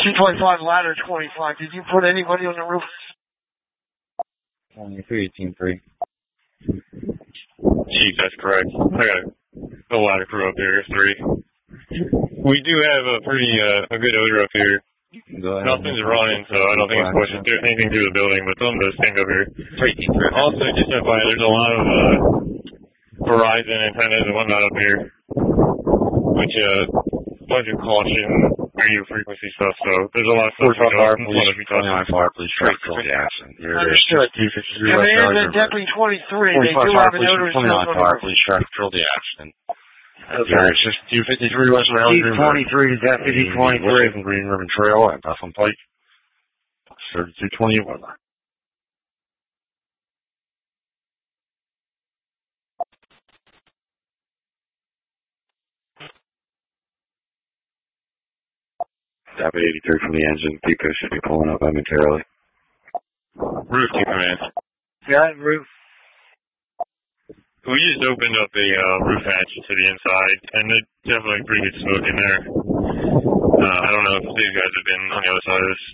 225 ladder 25. Did you put anybody on the roof? 23, team 3. Chief, that's correct. I got a ladder crew up here, 3. We do have a good odor up here. Nothing's running, so I don't think it's pushing anything through the building, but something does stink up here. Also, just FYI, there's a lot of Verizon antennas and whatnot up here, which a bunch of caution, radio frequency stuff, so there's a lot of stuff going on. 29 fire, please track the accident. Understood. Command and Deputy 23, they do have an odor of smoke on the roof. Please track the accident. Okay. It's just 253 West Valley. Chief 23 to Deputy 23. From Green Ribbon Trail and Buffalo Pike. 3220 weather. Deputy 83 from the engine. Pico should be pulling up momentarily. Roof to command. Yeah, roof. We just opened up the roof hatch to the inside, and there's definitely pretty good smoke in there. I don't know if these guys have been on the other side of this.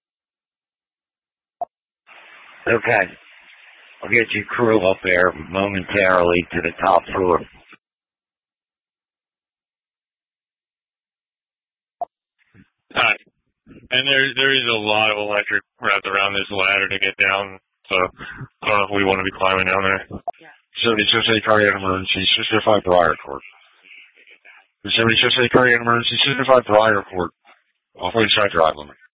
Okay. I'll get your crew up there momentarily to the top floor. Alright. And there is a lot of electric wrapped around this ladder to get down, so I don't know if we want to be climbing down there. Yeah. 76A cardiac emergency, 65 Briar Court. 76A cardiac emergency, 65 Briar Court. Off Wayside Drive limit.